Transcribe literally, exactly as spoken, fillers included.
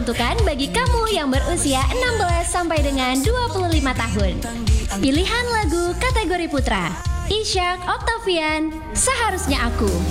diperuntukkan bagi kamu yang berusia enam belas sampai dengan dua puluh lima tahun. Pilihan lagu kategori putra, Ishak Octavian, Seharusnya Aku.